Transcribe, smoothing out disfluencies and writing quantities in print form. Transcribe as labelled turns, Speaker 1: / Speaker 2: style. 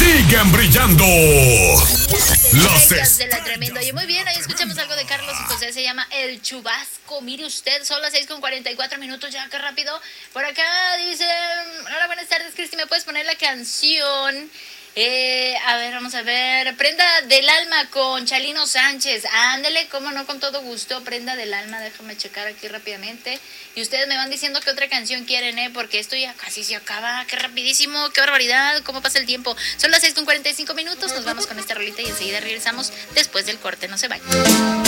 Speaker 1: siguen brillando.
Speaker 2: Las de la tremenda. Oye, muy bien, ahí escuchamos algo de Carlos y José, se llama El Chubasco. Mire usted, son las 6:44 ya, qué rápido. Por acá dicen, hola, buenas tardes, Cristi, ¿me puedes poner la canción? A ver, vamos a ver. Prenda del Alma con Chalino Sánchez. Ándele, cómo no, con todo gusto. Prenda del Alma, déjame checar aquí rápidamente. Y ustedes me van diciendo qué otra canción quieren, porque esto ya casi se acaba. Qué rapidísimo, qué barbaridad, cómo pasa el tiempo. Son las 6:45. Nos vamos con esta rolita y enseguida regresamos después del corte. No se vayan.